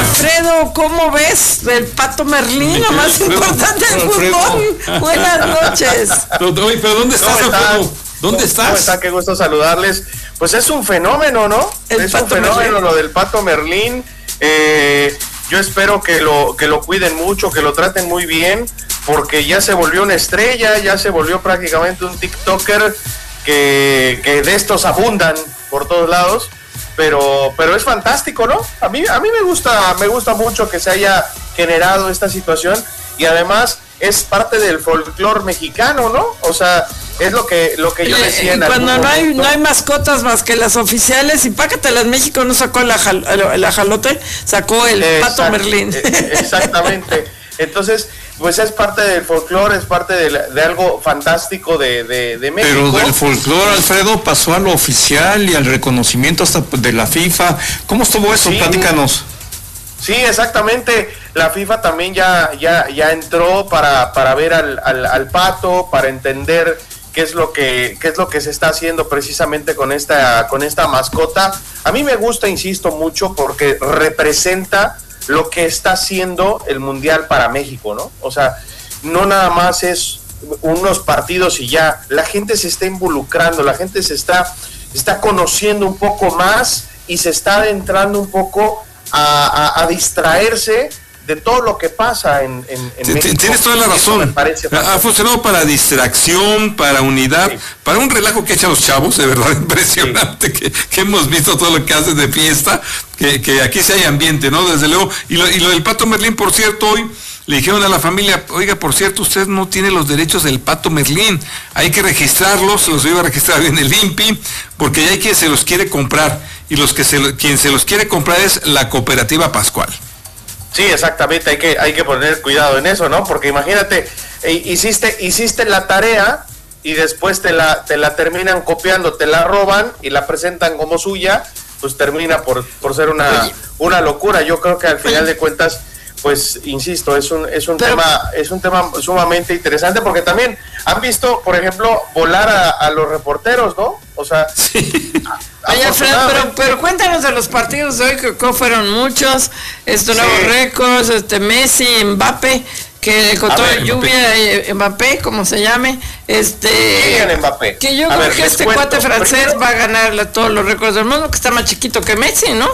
Alfredo, ¿cómo ves el Pato Merlín, lo más importante del fútbol? Buenas noches. Pero ¿dónde estás, Alfredo? ¿Dónde estás? ¿Cómo está? Qué gusto saludarles. Pues es un fenómeno, ¿no? Es un fenómeno lo del Pato Merlín. Yo espero que lo cuiden mucho, que lo traten muy bien, porque ya se volvió una estrella, ya se volvió prácticamente un TikToker que de estos abundan por todos lados. Pero es fantástico, ¿no? A mí me gusta mucho que se haya generado esta situación, y además es parte del folclore mexicano, ¿no? O sea, es lo que yo decía en algún cuando momento. no hay mascotas más que las oficiales, y Pácatelas México no sacó el ajalote, sacó el Pato Merlín. Exactamente. Entonces, pues es parte del folclore, es parte de algo fantástico de México. Pero del folclore, Alfredo, pasó a lo oficial y al reconocimiento hasta de la FIFA. ¿Cómo estuvo eso? Sí. Platícanos. Sí, exactamente. La FIFA también ya entró para ver al Pato, para entender qué es lo que se está haciendo precisamente con esta mascota. A mí me gusta, insisto, mucho porque representa lo que está haciendo el Mundial para México, ¿no? O sea, no nada más es unos partidos y ya. La gente se está involucrando, la gente se está conociendo un poco más y se está adentrando un poco a distraerse de todo lo que pasa en México. Tienes toda la razón. Ha funcionado para distracción, para unidad, sí, para un relajo que echan los chavos, de verdad impresionante, sí, que hemos visto todo lo que hacen de fiesta, que aquí sí hay ambiente, ¿no? Desde luego. Y lo del Pato Merlín, por cierto, hoy le dijeron a la familia, oiga, por cierto, usted no tiene los derechos del Pato Merlín, hay que registrarlos, los iba a registrar en el INPI, porque ya hay quien se los quiere comprar, y quien se los quiere comprar es la Cooperativa Pascual. Sí, exactamente, hay que poner cuidado en eso, ¿no? Porque imagínate, hiciste la tarea y después te la terminan copiando, te la roban y la presentan como suya, pues termina por ser una locura. Yo creo que al final de cuentas, pues insisto, es un tema sumamente interesante, porque también han visto, por ejemplo, volar a los reporteros, ¿no? O sea, sí. Oye, Alfredo, pero cuéntanos de los partidos de hoy, que fueron muchos, nuevos récords, Messi, Mbappé, que con toda lluvia, Mbappé, como se llame, Mbappé. Que yo creo que cuate francés va a ganar todos los récords del mundo, que está más chiquito que Messi, ¿no?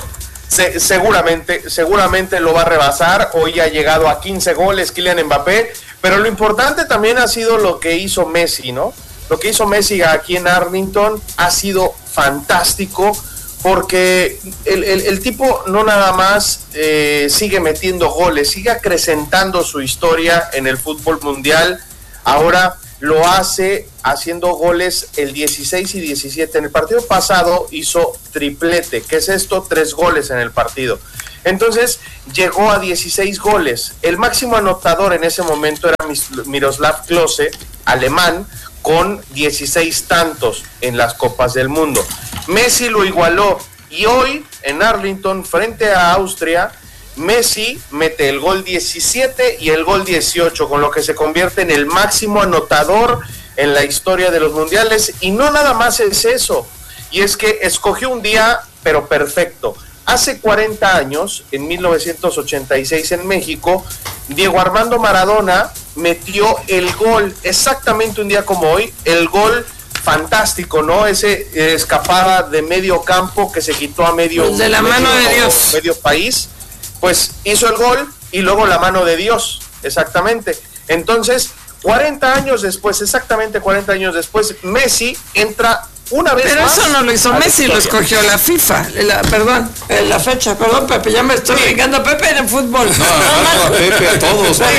Seguramente lo va a rebasar. Hoy ha llegado a 15 goles Kylian Mbappé, pero lo importante también ha sido lo que hizo Messi, ¿no? Lo que hizo Messi aquí en Arlington ha sido fantástico, porque el tipo no nada más sigue metiendo goles, sigue acrecentando su historia en el fútbol mundial. Ahora lo hace haciendo goles el 16 y 17. En el partido pasado hizo triplete. ¿Qué es esto? 3 goles en el partido. Entonces llegó a 16 goles. El máximo anotador en ese momento era Miroslav Klose, alemán, con 16 tantos en las Copas del Mundo. Messi lo igualó, y hoy en Arlington, frente a Austria, Messi mete el gol 17 y el gol 18, con lo que se convierte en el máximo anotador en la historia de los mundiales. Y no nada más es eso, y es que escogió un día pero perfecto. Hace 40 años, en 1986 en México, Diego Armando Maradona metió el gol, exactamente un día como hoy, el gol fantástico, ¿no? Ese escapada de medio campo que se quitó a medio país, pues hizo el gol y luego la mano de Dios, exactamente. Entonces, 40 años después, exactamente 40 años después, Messi entra una vez pero más. Pero eso no lo hizo Messi, lo escogió la FIFA, la fecha, perdón, Pepe, ya me estoy brincando a Pepe en el fútbol. No, Pepe, a todos. Sí,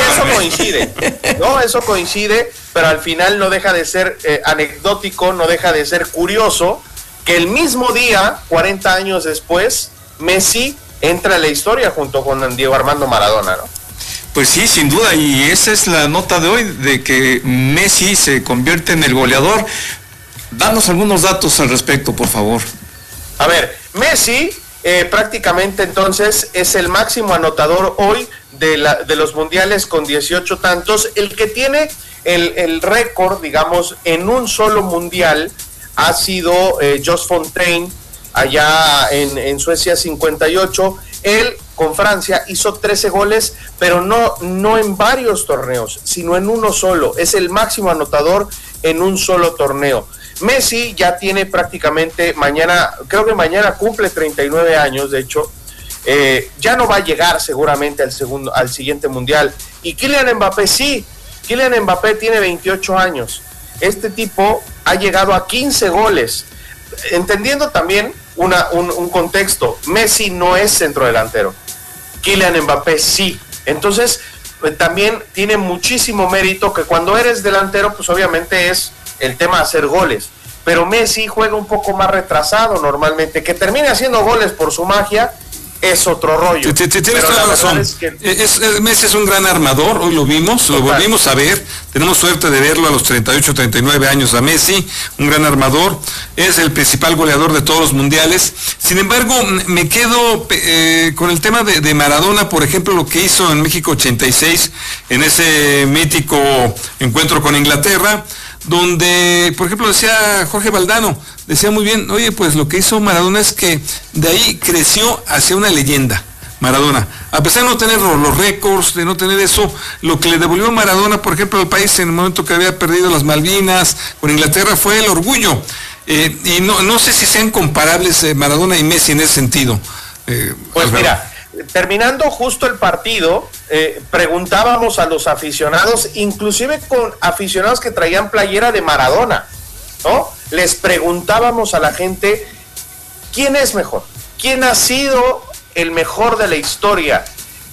eso coincide, pero al final no deja de ser anecdótico, no deja de ser curioso, que el mismo día, 40 años después, Messi entra a la historia junto con Diego Armando Maradona, ¿no? Pues sí, sin duda, y esa es la nota de hoy, de que Messi se convierte en el goleador. Danos algunos datos al respecto, por favor. A ver, Messi prácticamente entonces es el máximo anotador hoy de los mundiales, con 18 tantos. El que tiene el récord, digamos, en un solo mundial ha sido Jos Fontaine, allá en Suecia, 58. Él con Francia, hizo 13 goles, pero no en varios torneos, sino en uno solo. Es el máximo anotador en un solo torneo. Messi ya tiene prácticamente creo que mañana cumple 39 años, de hecho, ya no va a llegar seguramente al siguiente mundial. Y Kylian Mbappé sí, Kylian Mbappé tiene 28 años. Este tipo ha llegado a 15 goles. Entendiendo también un contexto, Messi no es centrodelantero, Kylian Mbappé sí. Entonces, también tiene muchísimo mérito que cuando eres delantero, pues obviamente es el tema de hacer goles. Pero Messi juega un poco más retrasado normalmente. Que termine haciendo goles por su magia es otro rollo. Tienes toda la razón. Messi es un gran armador, hoy lo vimos, lo volvimos a ver, tenemos suerte de verlo a los 38, 39 años a Messi, un gran armador, es el principal goleador de todos los mundiales. Sin embargo, me quedo con el tema de Maradona, por ejemplo, lo que hizo en México 86, en ese mítico encuentro con Inglaterra, donde, por ejemplo, decía Jorge Valdano, decía muy bien, oye, pues lo que hizo Maradona es que de ahí creció hacia una leyenda, Maradona. A pesar de no tener los récords, de no tener eso, lo que le devolvió Maradona, por ejemplo, al país en el momento que había perdido las Malvinas con Inglaterra fue el orgullo. Y no sé si sean comparables Maradona y Messi en ese sentido. Pues mira, terminando justo el partido, preguntábamos a los aficionados, inclusive con aficionados que traían playera de Maradona, ¿no? Les preguntábamos a la gente, ¿quién es mejor? ¿Quién ha sido el mejor de la historia?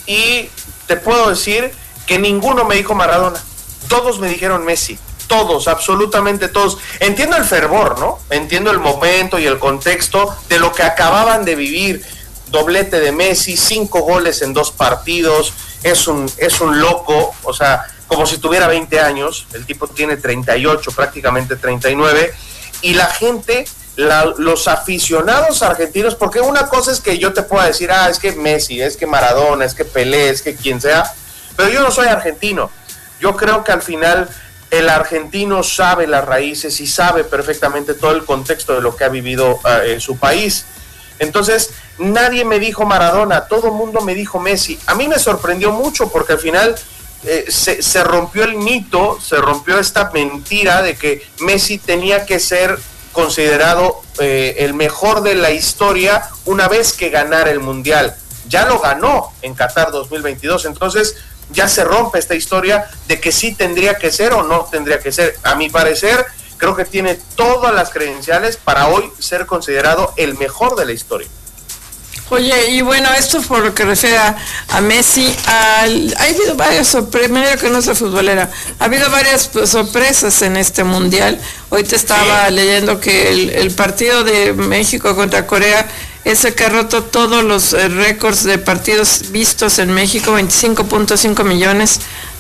Y te puedo decir que ninguno me dijo Maradona, todos me dijeron Messi, todos, absolutamente todos. Entiendo el fervor, ¿no? Entiendo el momento y el contexto de lo que acababan de vivir. Doblete de Messi, 5 goles en 2 partidos, es un loco, o sea, como si tuviera 20 años, el tipo tiene 38, prácticamente 39, y la gente, los aficionados argentinos, porque una cosa es que yo te pueda decir, es que Messi, es que Maradona, es que Pelé, es que quien sea, pero yo no soy argentino. Yo creo que al final el argentino sabe las raíces y sabe perfectamente todo el contexto de lo que ha vivido en su país. Entonces, nadie me dijo Maradona, todo el mundo me dijo Messi. A mí me sorprendió mucho porque al final se rompió el mito, se rompió esta mentira de que Messi tenía que ser considerado el mejor de la historia una vez que ganara el Mundial. Ya lo ganó en Qatar 2022, entonces ya se rompe esta historia de que sí tendría que ser o no tendría que ser. A mi parecer, creo que tiene todas las credenciales para hoy ser considerado el mejor de la historia. Oye, y bueno, esto por lo que refiere a Messi, ha habido varias sorpresas, manera que no soy futbolera, ha habido varias sorpresas en este mundial. Hoy te estaba leyendo que el partido de México contra Corea es el que ha roto todos los récords de partidos vistos en México, 25.5 millones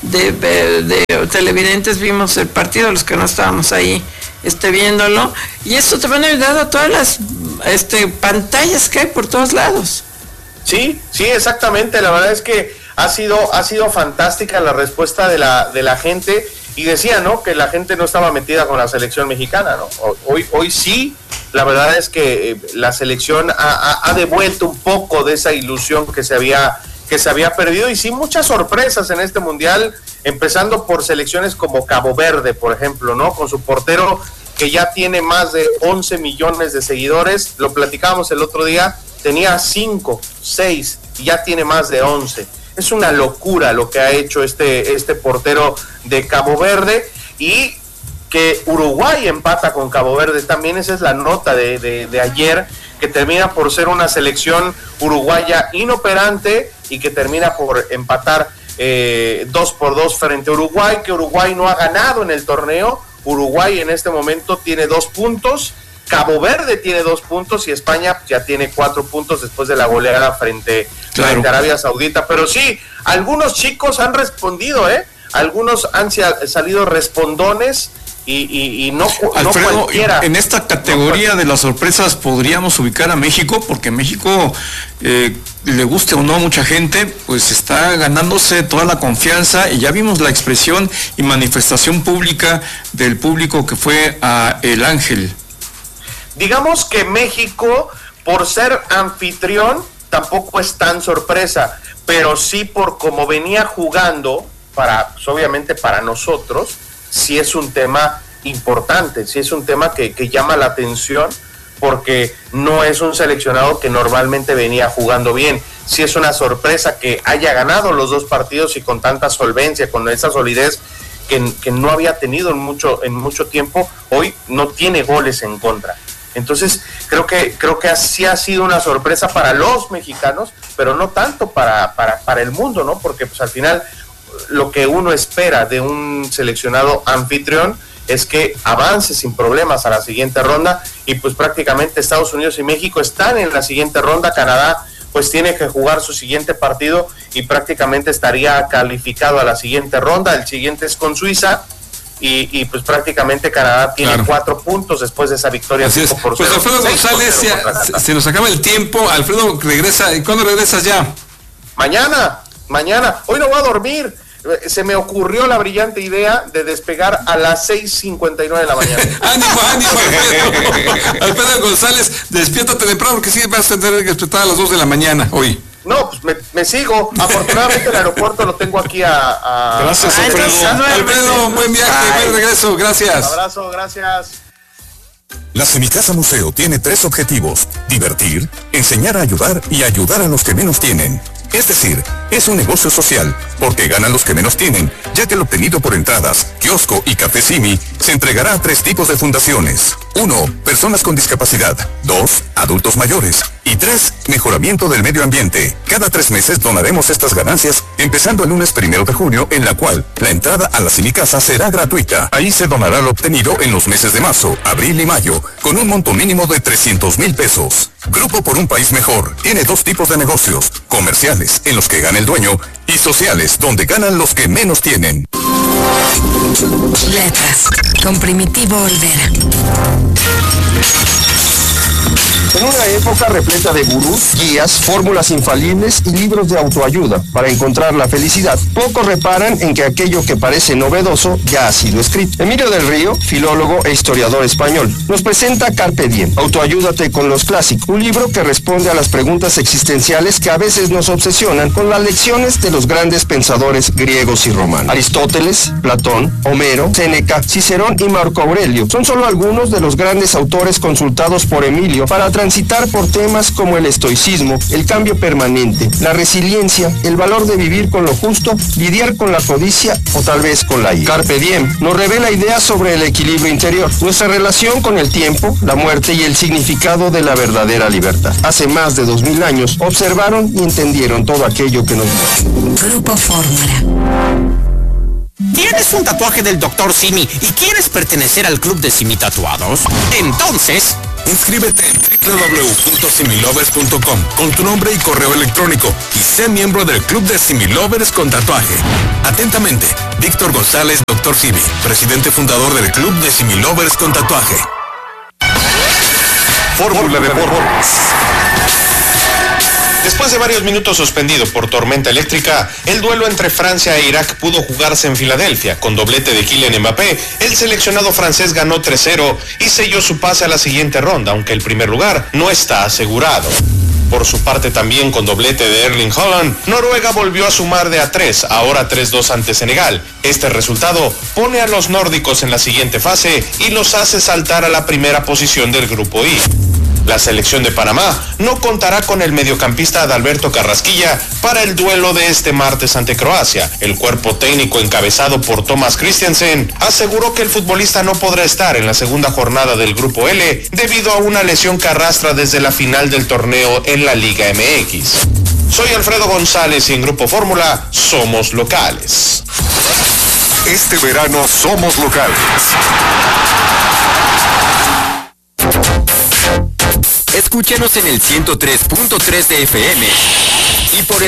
de televidentes vimos el partido, los que no estábamos ahí viéndolo, y esto te van a ayudar a todas las pantallas que hay por todos lados. Sí, exactamente, la verdad es que ha sido fantástica la respuesta de la gente, y decía, ¿no?, que la gente no estaba metida con la selección mexicana, ¿no? Hoy sí, la verdad es que la selección ha devuelto un poco de esa ilusión que se había perdido, y sí muchas sorpresas en este mundial, empezando por selecciones como Cabo Verde, por ejemplo, ¿no?, con su portero que ya tiene más de 11 millones de seguidores, lo platicábamos el otro día, tenía 5, 6 y ya tiene más de 11. Es una locura lo que ha hecho este portero de Cabo Verde, y que Uruguay empata con Cabo Verde también. Esa es la nota de ayer, que termina por ser una selección uruguaya inoperante y que termina por empatar 2-2 frente a Uruguay, que Uruguay no ha ganado en el torneo. Uruguay en este momento tiene 2 puntos, Cabo Verde tiene 2 puntos y España ya tiene 4 puntos después de la goleada frente a Arabia Saudita. Pero sí, algunos chicos han respondido, algunos han salido respondones, y no, Alfredo, no cualquiera. En esta categoría de las sorpresas podríamos ubicar a México, porque México, le guste o no a mucha gente, pues está ganándose toda la confianza, y ya vimos la expresión y manifestación pública del público que fue a El Ángel. Digamos que México, por ser anfitrión, tampoco es tan sorpresa, pero sí por cómo venía jugando, pues obviamente para nosotros, sí es un tema importante, sí es un tema que llama la atención, porque no es un seleccionado que normalmente venía jugando bien. Sí es una sorpresa que haya ganado los 2 partidos y con tanta solvencia, con esa solidez que no había tenido en mucho tiempo. Hoy no tiene goles en contra. Entonces creo que así ha sido una sorpresa para los mexicanos, pero no tanto para el mundo, ¿no? Porque pues al final lo que uno espera de un seleccionado anfitrión es que avance sin problemas a la siguiente ronda, y pues prácticamente Estados Unidos y México están en la siguiente ronda. Canadá pues tiene que jugar su siguiente partido y prácticamente estaría calificado a la siguiente ronda. El siguiente es con Suiza, y pues prácticamente Canadá tiene 4 puntos después de esa victoria. Así es. Pues Alfredo González, se nos acaba el tiempo. Alfredo, regresa. ¿Y cuándo regresas ya? Mañana. Hoy no voy a dormir. Se me ocurrió la brillante idea de despegar a las 6:59 de la mañana. ánimo, Alfredo González, despiértate temprano, porque sí vas a tener que despertar a las 2 de la mañana hoy. No, pues me sigo. Afortunadamente el aeropuerto lo tengo aquí Gracias, Alfredo. Alfredo, buen viaje, buen regreso, gracias. Un abrazo, gracias. La Semicasa Museo tiene 3 objetivos: divertir, enseñar a ayudar y ayudar a los que menos tienen. Es decir, es un negocio social, porque ganan los que menos tienen, ya que el obtenido por entradas, kiosco y café Simi se entregará a 3 tipos de fundaciones. 1. Personas con discapacidad. 2. Adultos mayores. Y 3. Mejoramiento del medio ambiente. Cada 3 meses donaremos estas ganancias, empezando el lunes 1 de junio, en la cual la entrada a la Semicasa será gratuita. Ahí se donará lo obtenido en los meses de marzo, abril y mayo, con un monto mínimo de 300,000 pesos. Grupo por un País Mejor tiene 2 tipos de negocios: comerciales, en los que gana el dueño, y sociales, donde ganan los que menos tienen. Letras, con Primitivo Olvera. En una época repleta de gurús, guías, fórmulas infalibles y libros de autoayuda para encontrar la felicidad, pocos reparan en que aquello que parece novedoso ya ha sido escrito. Emilio del Río, filólogo e historiador español, nos presenta Carpe Diem, Autoayúdate con los clásicos, un libro que responde a las preguntas existenciales que a veces nos obsesionan con las lecciones de los grandes pensadores griegos y romanos. Aristóteles, Platón, Homero, Séneca, Cicerón y Marco Aurelio son solo algunos de los grandes autores consultados por Emilio para transitar por temas como el estoicismo, el cambio permanente, la resiliencia, el valor de vivir con lo justo, lidiar con la codicia o tal vez con la ira. Carpe Diem nos revela ideas sobre el equilibrio interior, nuestra relación con el tiempo, la muerte y el significado de la verdadera libertad. Hace más de 2000 años observaron y entendieron todo aquello que nos mueve. Grupo Fórmula. ¿Tienes un tatuaje del Dr. Simi y quieres pertenecer al club de Simi Tatuados? Entonces, inscríbete en www.similovers.com con tu nombre y correo electrónico y sé miembro del club de Similovers con tatuaje. Atentamente, Víctor González, Dr. Simi, presidente fundador del club de Similovers con tatuaje. Fórmula Deportes. Después de varios minutos suspendido por tormenta eléctrica, el duelo entre Francia e Irak pudo jugarse en Filadelfia. Con doblete de Kylian Mbappé, el seleccionado francés ganó 3-0 y selló su pase a la siguiente ronda, aunque el primer lugar no está asegurado. Por su parte, también con doblete de Erling Haaland, Noruega volvió a sumar de a 3, ahora 3-2 ante Senegal. Este resultado pone a los nórdicos en la siguiente fase y los hace saltar a la primera posición del grupo I. La selección de Panamá no contará con el mediocampista Adalberto Carrasquilla para el duelo de este martes ante Croacia. El cuerpo técnico encabezado por Thomas Christiansen aseguró que el futbolista no podrá estar en la segunda jornada del grupo L debido a una lesión que arrastra desde la final del torneo en la Liga MX. Soy Alfredo González y en Grupo Fórmula somos locales. Este verano somos locales. Escúchenos en el 103.3 de FM y por el